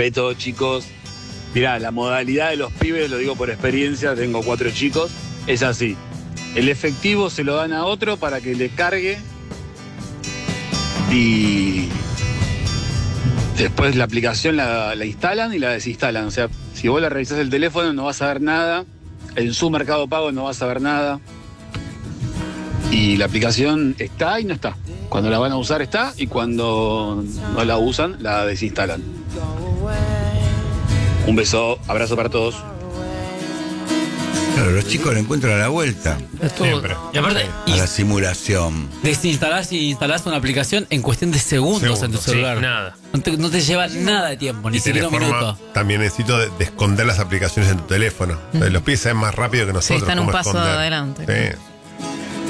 Beto, chicos, mirá, la modalidad de los pibes, lo digo por experiencia, tengo 4 chicos, es así. El efectivo se lo dan a otro para que le cargue y después la aplicación la instalan y la desinstalan. O sea, si vos le revisás el teléfono no vas a ver nada, en su Mercado Pago no vas a ver nada. Y la aplicación está y no está. Cuando la van a usar está y cuando no la usan la desinstalan. Un beso, abrazo para todos. Claro, los chicos lo encuentran a la vuelta. Es todo. Siempre. Y aparte, A la simulación. desinstalás y instalás una aplicación en cuestión de segundos en tu Sí, celular. nada. No te lleva nada de tiempo, ni Y siquiera un minuto. también necesito de esconder las aplicaciones en tu teléfono. Los pibes saben más rápido que nosotros. Sí, están un cómo paso esconder. adelante. Sí.